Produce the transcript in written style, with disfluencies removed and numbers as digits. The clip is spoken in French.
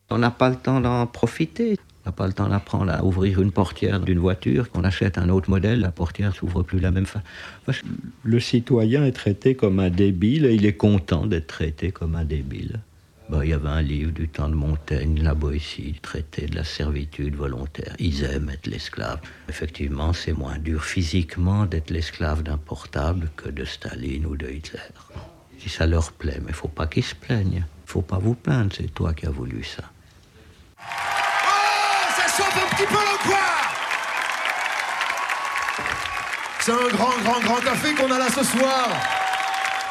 On n'a pas le temps d'en profiter. On n'a pas le temps d'apprendre à ouvrir une portière d'une voiture. On achète un autre modèle, la portière s'ouvre plus de la même façon. Le citoyen est traité comme un débile et il est content d'être traité comme un débile. Il y avait un livre du temps de Montaigne, La Boétie, traité de la servitude volontaire. Ils aiment être l'esclave. Effectivement, c'est moins dur physiquement d'être l'esclave d'un portable que de Staline ou de Hitler. Si ça leur plaît, mais il ne faut pas qu'ils se plaignent. Il ne faut pas vous plaindre, c'est toi qui as voulu ça. Oh, ça chauffe un petit peu le quoi. C'est un grand café qu'on a là ce soir.